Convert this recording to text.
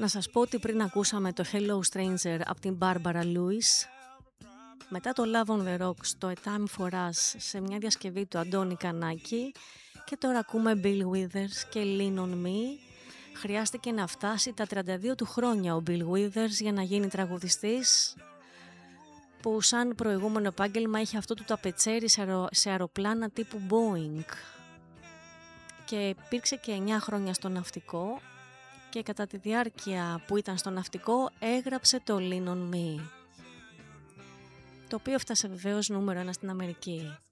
Να σας πω ότι πριν ακούσαμε το Hello Stranger από την Barbara Lewis, μετά το Love on the Rocks, το A Time for Us σε μια διασκευή του Αντώνη Κανάκη, και τώρα ακούμε Bill Withers και Lean on Me. Χρειάστηκε να φτάσει τα 32 του χρόνια ο Bill Withers για να γίνει τραγουδιστής, που σαν προηγούμενο επάγγελμα είχε αυτό του ταπετσέρι σε αεροπλάνα τύπου Boeing, και υπήρξε και 9 χρόνια στο ναυτικό, και κατά τη διάρκεια που ήταν στο ναυτικό έγραψε το Lean on Me, το οποίο έφτασε βεβαίως νούμερο 1 στην Αμερική.